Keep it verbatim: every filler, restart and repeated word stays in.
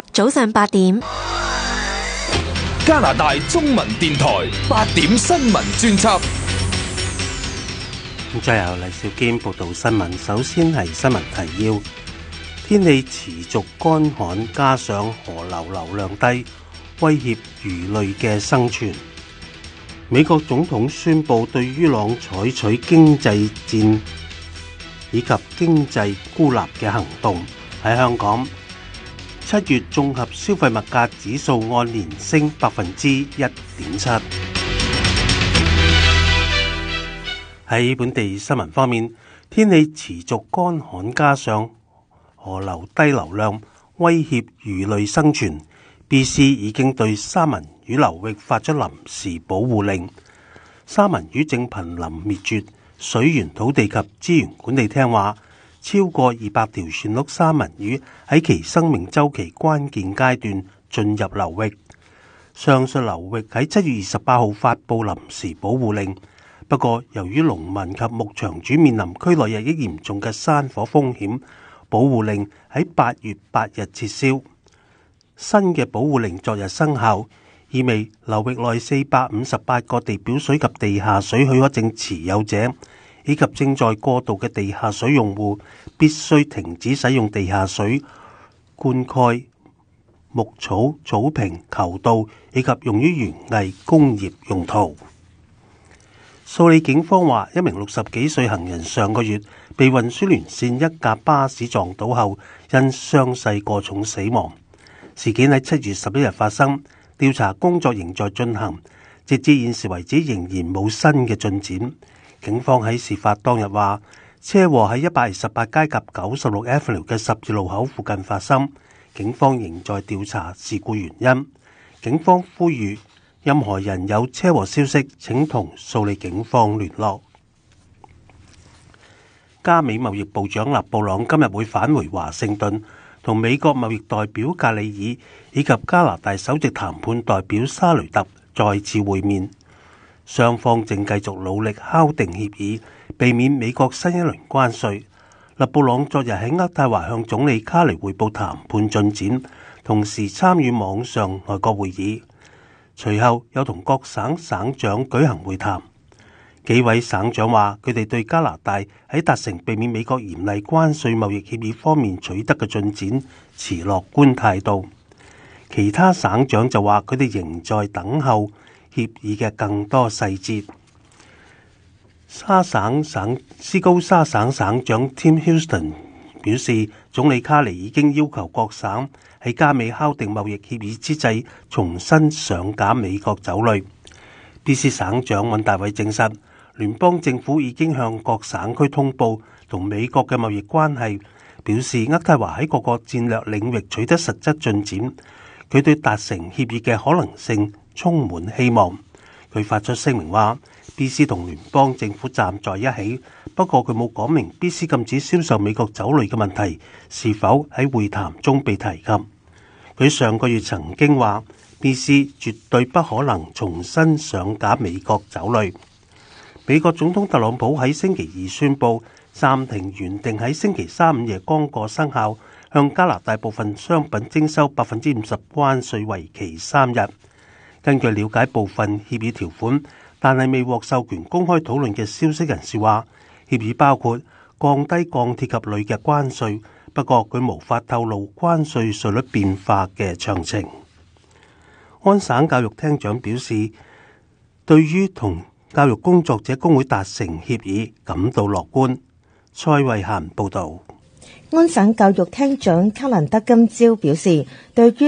早上八點， 加拿大中文電台八點新聞專輯。 再由黎兆堅報道新聞。首先係新聞提要：天氣持續乾旱，加上河流流量低，威脅魚類嘅生存。美國總統宣布對伊朗採取經濟戰以及經濟孤立嘅行動。喺香港，七月綜合消費物價指數按年升百分之一點七。喺本地新聞方面，天氣持續乾旱，加上河流低流量，威脅魚類生存。B C 已經對三文魚流域發出臨時保護令。三文魚正瀕臨滅絕。水源土地及資源管理廳話，超過二百條船蛹三文魚喺其生命週期關鍵階段進入流域。上述流域喺七月二十八號發布臨時保護令。不過，由於農民及牧場主面臨區內日益嚴重嘅山火風險，保護令喺八月八日撤銷。新嘅保護令昨日生效，意味流域內四百五十八個地表水及地下水許可證持有者，以及正在過渡嘅地下水用戶，必須停止使用地下水灌溉牧草、草坪、球道以及用於園藝工業用途。素里警方話，一名六十幾歲行人上個月被運輸聯線一架巴士撞倒後，因傷勢過重死亡。事件喺七月十一日發生，調查工作仍在進行，直至現時為止仍然冇新嘅進展。警方喺事發當日話，車禍喺一百二十八街及九十六 Avenue 嘅十字路口附近發生，警方仍在調查事故原因。警方呼籲任何人有車禍消息，請同素里警方聯絡。加美貿易部長勒布朗今日會返回華盛頓，同美國貿易代表格里爾以及加拿大首席談判代表沙雷特再次會面。雙方正繼續努力敲定協議，避免美國新一輪關稅。勒布朗昨日喺渥太華向總理卡尼匯報談判進展，同時參與網上內閣會議。隨後又同各省省長舉行會談。幾位省長話，佢哋對加拿大喺達成避免美國嚴厲關稅貿易協議方面取得嘅進展持樂觀態度。其他省長就話，佢哋仍在等候協議嘅更多細節。沙省省斯高沙省省長 Tim Houston 表示，總理卡尼已經要求各省喺加美敲定貿易協議之際重新上架美國酒類。B C 省長尹大偉證實，聯邦政府已經向各省區通報同美國嘅貿易關係，表示渥太華喺各個戰略領域取得實質進展，佢對達成協議嘅可能性充滿希望。佢發出聲明話， B C 同聯邦政府站在一起，不過佢冇講明 B C 禁止銷售美國酒類嘅問題是否喺會談中被提及。佢上個月曾經話， B C 絕對不可能重新上架美國酒類。美國總統特朗普喺星期二宣布暫停原定喺星期三午夜剛過生效，向加拿大部分商品徵收百分之五十關稅，為期三日。根據了解部分協議條款，但係未獲授權公開討論嘅消息人士話，協議包括降低鋼鐵及鋁嘅關稅，不過佢無法透露關稅稅率變化嘅詳情。安省教育廳長表示，對於同教育工作者工會達成協議感到樂觀。蔡慧嫻報導。 安省教育廳長卡蘭德今朝表示，對於